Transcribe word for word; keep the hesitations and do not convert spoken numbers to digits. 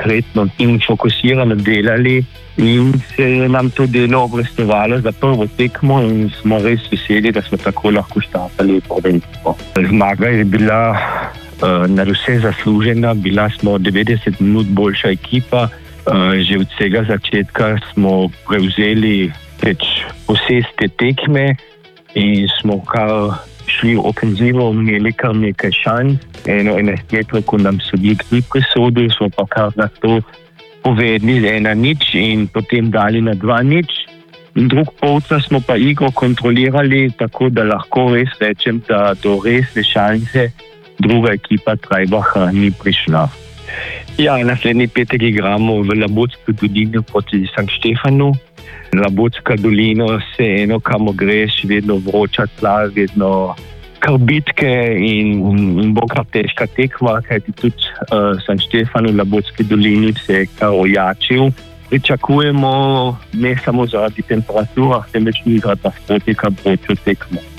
konkretno in fokusirano delali in se je nam to delo obrestovalo za prvo tekmo in smo res veseli, da smo tako lahko štartali prvenstvo. Zmaga je bila uh, nadvse zaslužena, bila smo devetdeset minut boljša ekipa, uh, že od vsega začetka smo prevzeli peč posest te tekme in smo kar šli v ofenzivo, imeli kar nekaj šans. Eno enajstmetro, ko nam sodnik ni presodil, smo pa kar na to povedali z ena nič in potem dali na dva nič. Drug polčas smo pa igro kontrolirali, tako da lahko res rečem, da do resne šanse druga ekipa Trajbacha ni prišla. Ja, naslednji petek igramo v Labotski dolini proti Sankt Štefanu. Labotska dolina se eno, kamo greš, vedno vroča tla, vedno kar bitke in, in bo kar težka tekma, kajti tudi uh, Sankt Štefan v Labotski dolini se je kar ojačil. Pričakujemo ne samo zaradi temperatura, temveč tudi zaradi nasprotnika vročo tekmo.